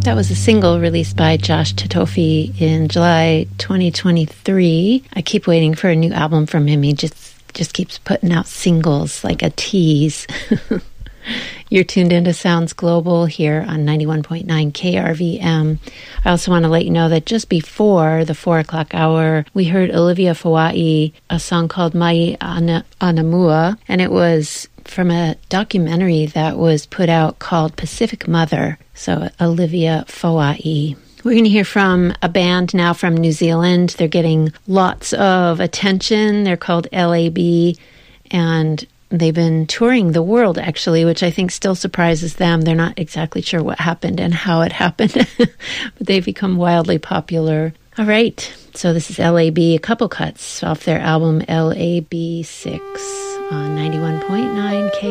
That was a single released by Josh Tatofi in July 2023. I keep waiting for a new album from him. He just keeps putting out singles like a tease. You're tuned into Sounds Global here on 91.9 KRVM. I also want to let you know that just before the 4 o'clock hour, we heard Olivia Fawai, a song called Mai Anamua, and it was from a documentary that was put out called Pacific Mother. So Olivia Fawai. We're going to hear from a band now from New Zealand. They're getting lots of attention. They're called LAB, and they've been touring the world, actually, which I think still surprises them. They're not exactly sure what happened and how it happened, but they've become wildly popular. All right, so this is LAB, a couple cuts off their album LAB 6 on 91.9 K.